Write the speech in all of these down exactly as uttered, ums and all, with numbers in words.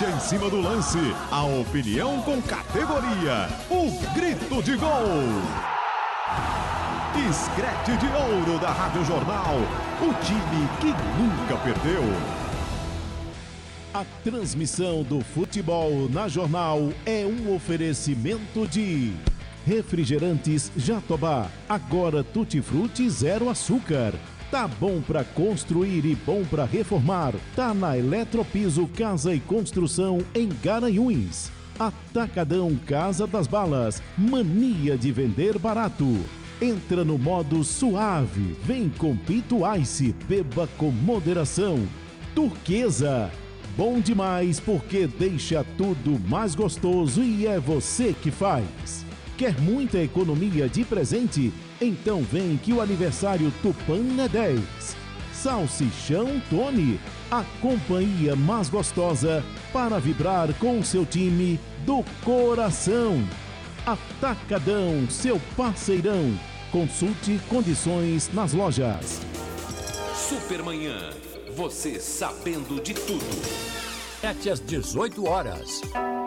notícia em cima do lance, a opinião com categoria, o grito de gol. Scratch de ouro da Rádio Jornal, o time que nunca perdeu. A transmissão do futebol na Jornal é um oferecimento de Refrigerantes Jatobá, agora tutti-frutti zero açúcar. Tá bom pra construir e bom pra reformar. Tá na Eletropiso Casa e Construção em Garanhuns. Atacadão Casa das Balas, mania de vender barato. Entra no modo suave, vem com Pito Ice, beba com moderação. Turquesa, bom demais porque deixa tudo mais gostoso e é você que faz. Quer muita economia de presente? Então vem que o aniversário Tupã é dez. Salsichão Tony, a companhia mais gostosa para vibrar com o seu time do coração. Atacadão, seu parceirão. Consulte condições nas lojas. Supermanhã, você sabendo de tudo. Até às dezoito horas.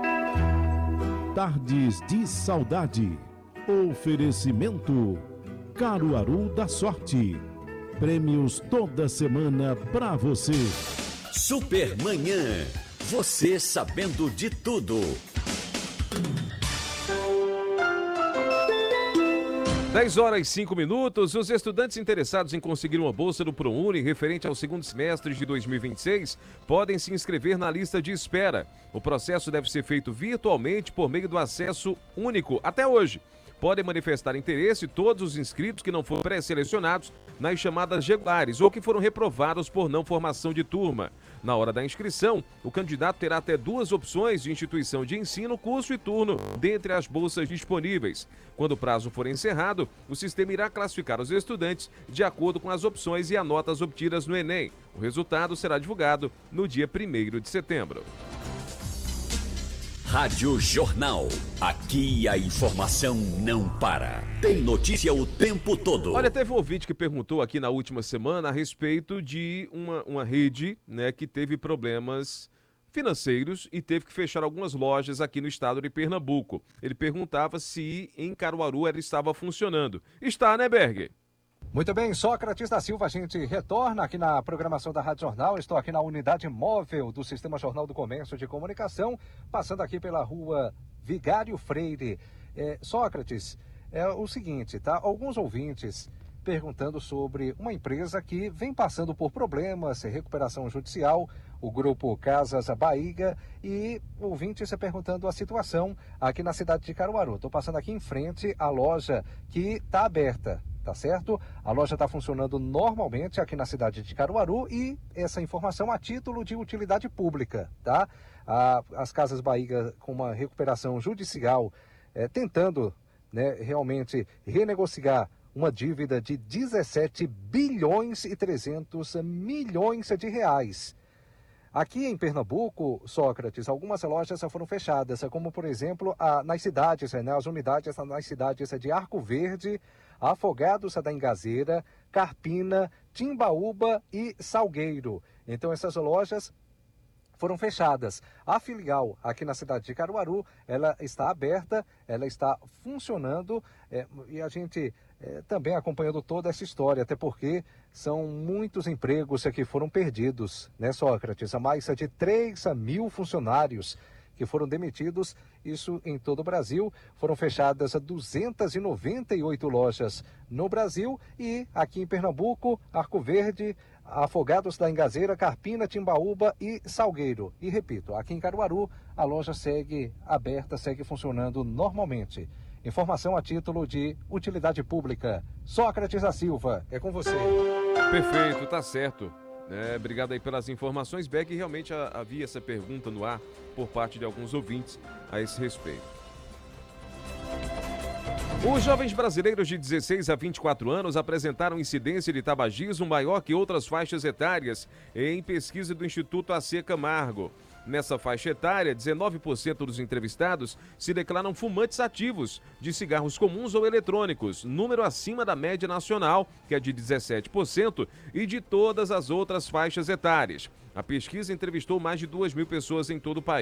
Tardes de Saudade. Oferecimento Caruaru da Sorte. Prêmios toda semana pra você. Supermanhã, você sabendo de tudo. dez horas e cinco minutos. Os estudantes interessados em conseguir uma bolsa do ProUni referente ao segundo semestre de dois mil e vinte e seis podem se inscrever na lista de espera. O processo deve ser feito virtualmente por meio do acesso único até hoje. Podem manifestar interesse todos os inscritos que não foram pré-selecionados nas chamadas regulares ou que foram reprovados por não formação de turma. Na hora da inscrição, o candidato terá até duas opções de instituição de ensino, curso e turno, dentre as bolsas disponíveis. Quando o prazo for encerrado, o sistema irá classificar os estudantes de acordo com as opções e as notas obtidas no Enem. O resultado será divulgado no dia primeiro de setembro. Rádio Jornal. Aqui a informação não para. Tem notícia o tempo todo. Olha, teve um ouvinte que perguntou aqui na última semana a respeito de uma, uma rede, né, que teve problemas financeiros e teve que fechar algumas lojas aqui no estado de Pernambuco. Ele perguntava se em Caruaru ela estava funcionando. Está, né, Berger? Muito bem, Sócrates da Silva, a gente retorna aqui na programação da Rádio Jornal. Estou aqui na unidade móvel do Sistema Jornal do Comércio de Comunicação, passando aqui pela rua Vigário Freire. É, Sócrates, é o seguinte, tá? Alguns ouvintes perguntando sobre uma empresa que vem passando por problemas, recuperação judicial, o grupo Casas Bahia, e ouvintes perguntando a situação aqui na cidade de Caruaru. Estou passando aqui em frente à loja que está aberta. Tá certo? A loja está funcionando normalmente aqui na cidade de Caruaru e essa informação a título de utilidade pública, tá? A, as Casas Bahia com uma recuperação judicial, é, tentando, né, realmente renegociar uma dívida de dezessete bilhões e trezentos milhões de reais. Aqui em Pernambuco, Sócrates, algumas lojas foram fechadas, como por exemplo a, nas cidades, né, as unidades nas cidades de Arco Verde, Afogados da Ingazeira, Carpina, Timbaúba e Salgueiro. Então essas lojas foram fechadas. A filial aqui na cidade de Caruaru, ela está aberta, ela está funcionando, é, e a gente é, também acompanhando toda essa história, até porque são muitos empregos que foram perdidos, né, Sócrates? Há mais de três mil funcionários que foram demitidos, isso em todo o Brasil. Foram fechadas duzentas e noventa e oito lojas no Brasil e aqui em Pernambuco, Arco Verde, Afogados da Ingazeira, Carpina, Timbaúba e Salgueiro. E repito, aqui em Caruaru, a loja segue aberta, segue funcionando normalmente. Informação a título de utilidade pública. Sócrates da Silva, é com você. Perfeito, tá certo. É, obrigado aí pelas informações, Beck. Realmente havia essa pergunta no ar por parte de alguns ouvintes a esse respeito. Os jovens brasileiros de dezesseis a vinte e quatro anos apresentaram incidência de tabagismo maior que outras faixas etárias em pesquisa do Instituto A C Camargo. Nessa faixa etária, dezenove por cento dos entrevistados se declaram fumantes ativos de cigarros comuns ou eletrônicos, número acima da média nacional, que é de dezessete por cento, e de todas as outras faixas etárias. A pesquisa entrevistou mais de duas mil pessoas em todo o país.